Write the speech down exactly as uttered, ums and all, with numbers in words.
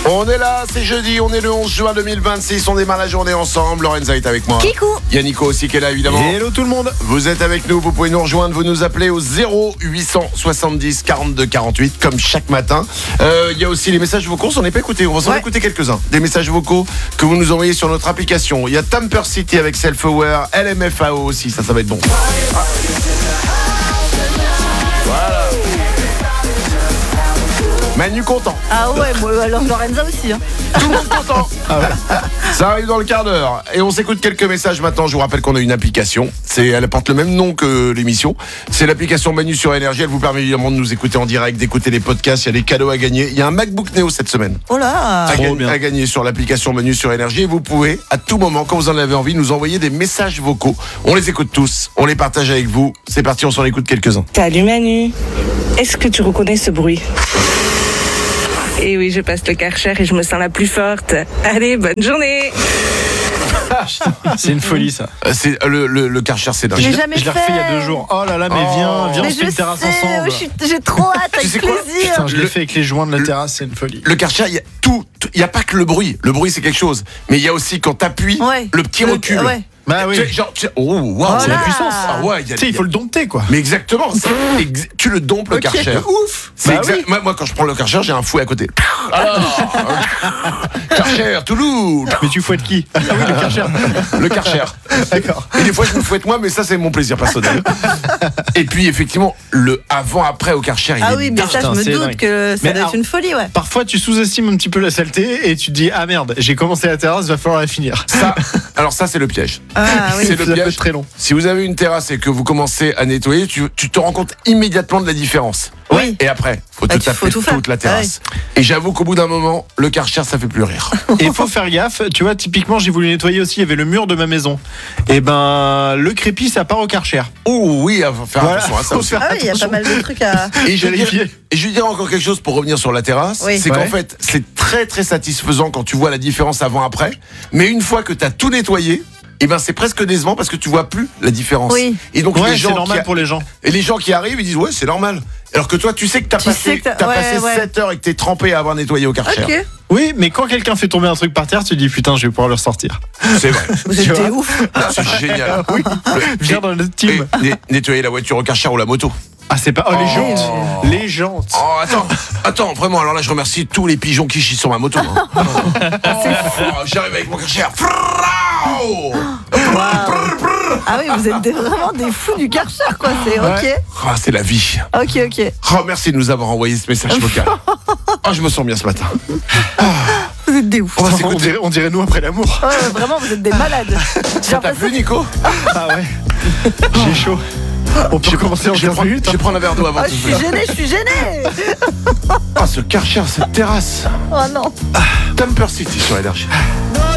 On est là, c'est jeudi, on est le onze juin deux mille vingt-six, on démarre la journée ensemble. Lorenza est avec moi. Kikou. Yannico aussi qui est là évidemment. Hello tout le monde. Vous êtes avec nous, vous pouvez nous rejoindre, vous nous appelez au zéro huit cent soixante-dix quarante-deux quarante-huit comme chaque matin. Il euh, y a aussi les messages vocaux, on n'est pas écouté, on va s'en ouais. écouter quelques-uns. Des messages vocaux que vous nous envoyez sur notre application. Il y a Tamper City avec Self-Aware, L M F A O aussi, ça ça va être bon. Ah. Voilà. Manu content. Ah ouais, moi, alors Lorenza aussi. Hein. Tout le monde content. Ah ouais. Ça arrive dans le quart d'heure. Et on s'écoute quelques messages maintenant. Je vous rappelle qu'on a une application. C'est, elle porte le même nom que l'émission. C'est l'application Manu sur Énergie. Elle vous permet évidemment de nous écouter en direct, d'écouter les podcasts. Il y a des cadeaux à gagner. Il y a un MacBook Neo cette semaine. Oh là à, Trop ga- bien. à gagner sur l'application Manu sur Énergie. Et vous pouvez, à tout moment, quand vous en avez envie, nous envoyer des messages vocaux. On les écoute tous. On les partage avec vous. C'est parti, on s'en écoute quelques-uns. Salut Manu, est-ce que tu reconnais ce bruit? Eh oui, je passe le Karcher et je me sens la plus forte. Allez, bonne journée. C'est une folie ça. Euh, C'est, euh, le, le, le Karcher, c'est dingue. J'ai jamais Je l'ai refait il y a deux jours. Oh là là, mais Oh. viens, viens, Mais on se fait je une terrasse sais, ensemble. je suis- j'ai trop hâte, avec sais quoi plaisir. Putain, je l'ai Le- fait avec les joints de la le- terrasse, c'est une folie. Le Karcher, il y a tout. Il n'y a pas que le bruit. Le bruit, c'est quelque chose. Mais il y a aussi quand t'appuies, Ouais. le petit Le- recul. ouais. Bah oui. Tu sais, genre, tu sais, oh, waouh, C'est la puissance. Ah ouais, il y a- Tu sais, il faut le dompter quoi. Mais exactement, c'est ex- tu le dompes le Ok, Karcher. ouf. C'est Bah exact- oui. moi, moi, quand je prends le Karcher, j'ai un fouet à côté. Alors, Karcher, Toulouse, Mais tu fouettes qui? Ah oui, le Karcher. le Karcher. D'accord. Et des fois, je me fouette moi, mais ça, c'est mon plaisir personnel. Et puis, effectivement, le avant-après au Karcher, il Ah est oui, mais ça, Putain, je me c'est doute dingue. que ça Mais doit être alors- une folie, ouais. Parfois, tu sous-estimes un petit peu la saleté et tu te dis ah merde, j'ai commencé la terrasse, va falloir la finir. ça. Alors ça, c'est le piège. Ah oui. C'est le Ça peut piège. être très long. Si vous avez une terrasse et que vous commencez à nettoyer, tu, tu te rends compte immédiatement de la différence. Oui. Et après, faut Bah, te tu- taper faut tout faire. toute la terrasse. Et j'avoue qu'au bout d'un moment, le Karcher, ça fait plus rire. Et il faut faire gaffe, tu vois, typiquement, j'ai voulu nettoyer aussi, il y avait le mur de ma maison. Et ben, le crépi, ça part au Karcher. Oh oui, il faut faire Voilà. attention à ça Faut aussi. faire Ah oui, il y a pas attention. mal de trucs à. Et je, vais Vérifier. dire, et je vais dire encore quelque chose pour revenir sur la terrasse. Oui. C'est Ouais. qu'en fait, c'est très très satisfaisant quand tu vois la différence avant-après. Mais une fois que tu as tout nettoyé, eh ben c'est presque décevant parce que tu vois plus la différence. Oui. Et donc Ouais, les gens c'est normal qui, pour les gens. et les gens qui arrivent, ils disent ouais, c'est normal. Alors que toi, tu sais que tu as Tu passé, sais que t'as- t'as ouais, passé ouais. sept heures et que tu es trempé à avoir nettoyé au Karcher. Ok. Oui, mais quand quelqu'un fait tomber un truc par terre, tu te dis putain, je vais pouvoir le ressortir. C'est vrai. Vous Tu êtes vois des ouf. C'est génial. Oui. Le- Viens et- dans notre team. et net- nettoyer la voiture au Karcher ou la moto. Ah, c'est pas. Oh, les Oh. jantes. Les jantes. Oh, attends, attends, vraiment, alors là, je remercie tous les pigeons qui chient sur ma moto. Hein. Oh, j'arrive avec mon Karcher. Frrrrao. Ah oui, vous êtes des- vraiment des fous du Karcher, quoi. C'est ok. Ouais. Ah, c'est la vie. Ok, ok. Oh, merci de nous avoir envoyé ce message vocal. Oh, je me sens bien ce matin. Vous êtes des ouf. On va On s'écouter. dirait, on dirait nous après l'amour. Ouais, ouais, vraiment, vous êtes des malades. J'ai Ça t'a l'impression plu, Nico? Ah ouais. J'ai chaud. On peut commencer en Je vais quinze prendre- minutes. je vais prendre un verre d'eau avant Ah, de je te suis faire. gênée, je suis gênée. Ah, ce Karcher, cette terrasse. Oh non. Tamper City sur Énergie.